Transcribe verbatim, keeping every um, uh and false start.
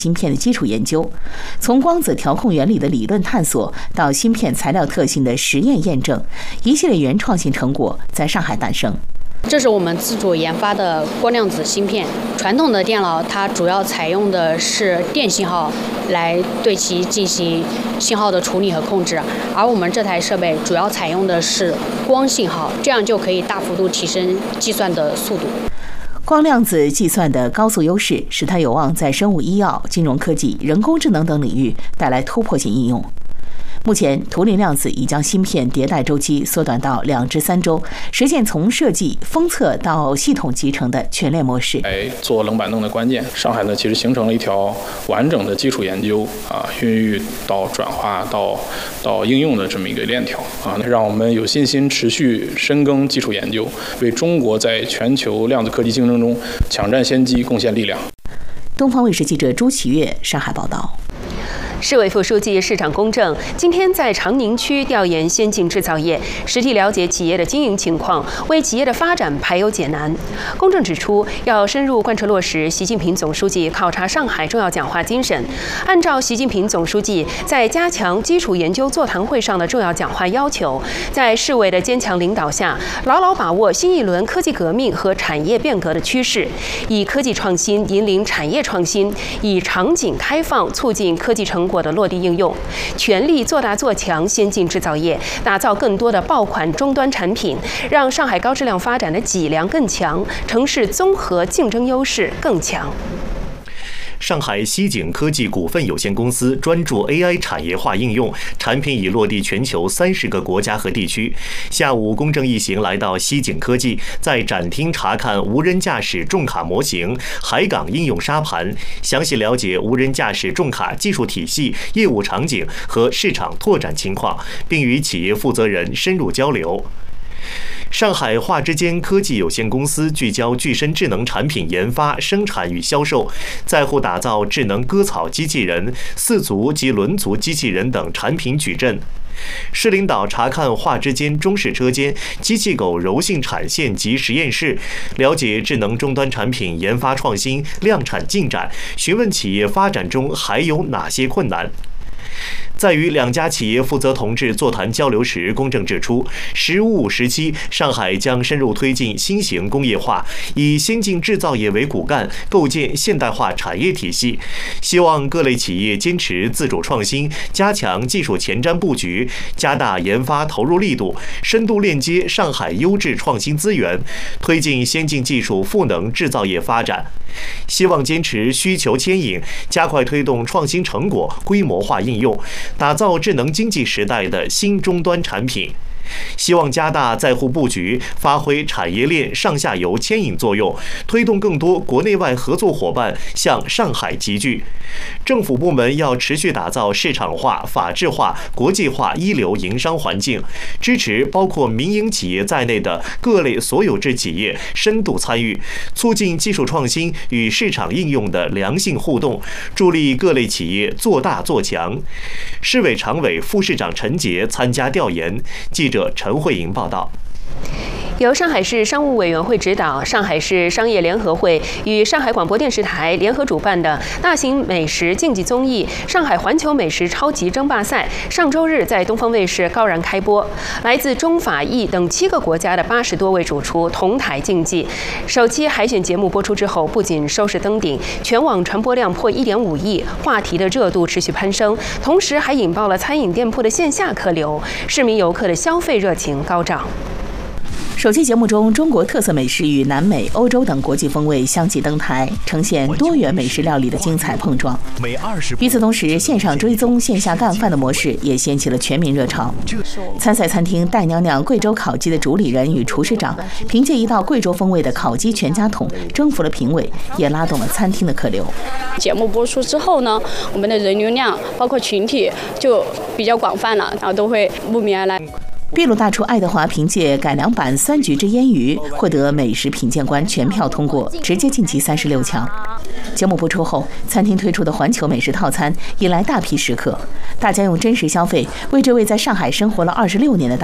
芯片的基础研究，从光子调控原理的理论探索到芯片材料特性的实验验证，一系列原创性成果在上海诞生。 这是我们自主研发的光量子芯片。传统的电脑它主要采用的是电信号来对其进行信号的处理和控制，而我们这台设备主要采用的是光信号，这样就可以大幅度提升计算的速度。 光量子计算的高速优势，使它有望在生物医药、金融科技、人工智能等领域带来突破性应用。目前，图灵量子已将芯片迭代周期缩短到两至三周，实现从设计、封测到系统集成的全链模式。 来做冷板凳的关键，上海呢其实形成了一条完整的基础研究啊、孕育到转化到到应用的这么一个链条啊，让我们有信心持续深耕基础研究，为中国在全球量子科技竞争中抢占先机贡献力量。 东方卫视记者朱启月上海报道。 市委副书记、市长龚正今天在长宁区调研先进制造业，实地了解企业的经营情况，为企业的发展排忧解难。龚正指出，要深入贯彻落实习近平总书记考察上海重要讲话精神，按照习近平总书记在加强基础研究座谈会上的重要讲话要求，在市委的坚强领导下，牢牢把握新一轮科技革命和产业变革的趋势，以科技创新引领产业创新，以场景开放促进科技成果的落地应用，全力做大做强先进制造业，打造更多的爆款终端产品，让上海高质量发展的脊梁更强，城市综合竞争优势更强。 上海西景科技股份有限公司专注 A I 产业化应用，产品已落地全球三十个国家和地区。下午，龚正一行来到西景科技，在展厅查看无人驾驶重卡模型、海港应用沙盘，详细了解无人驾驶重卡技术体系、业务场景和市场拓展情况，并与企业负责人深入交流。上海化之间科技有限公司聚焦具身智能产品研发、生产与销售，在沪打造智能割草机器人、四足及轮足机器人等产品矩阵。市领导查看化之间中式车间、机器狗柔性产线及实验室，了解智能终端产品研发创新、量产进展，询问企业发展中还有哪些困难。在与两家企业负责同志座谈交流时，龚正指出，“十五五”时期，上海将深入推进新型工业化，以先进制造业为骨干，构建现代化产业体系。希望各类企业坚持自主创新，加强技术前瞻布局，加大研发投入力度，深度链接上海优质创新资源，推进先进技术赋能制造业发展。希望坚持需求牵引，加快推动创新成果规模化应用，打造智能经济时代的新终端产品。希望加大在沪布局，发挥产业链上下游牵引作用，推动更多国内外合作伙伴向上海集聚。政府部门要持续打造市场化、法治化、国际化一流营商环境，支持包括民营企业在内的各类所有制企业深度参与，促进技术创新与市场应用的良性互动，助力各类企业做大做强。市委常委、副市长陈杰参加调研。记者陈慧莹报道。 由上海市商务委员会指导，上海市商业联合会与上海广播电视台联合主办的大型美食竞技综艺《上海环球美食超级争霸赛》上周日在东方卫视高燃开播。来自中法意等七个国家的八十多位主厨同台竞技。首期海选节目播出之后，不仅收视登顶，全网传播量破一点五亿，话题的热度持续攀升，同时还引爆了餐饮店铺的线下客流，市民游客的消费热情高涨。 首期节目中，中国特色美食与南美、欧洲等国际风味相继登台，呈现多元美食料理的精彩碰撞。与此同时，线上追踪、线下干饭的模式也掀起了全民热潮。参赛餐厅戴娘娘贵州烤鸡的主理人与厨师长，凭借一道贵州风味的烤鸡全家桶，征服了评委，也拉动了餐厅的客流。 节目播出之后呢，我们的人流量包括群体就比较广泛了，然后都会慕名而来。 秘鲁大厨爱德华凭借改良版三橘汁腌鱼获得美食品鉴官全票通过，直接晋级三十六强。节目播出后，餐厅推出的环球美食套餐引来大批食客，大家用真实消费为这位在上海生活了二十六年的大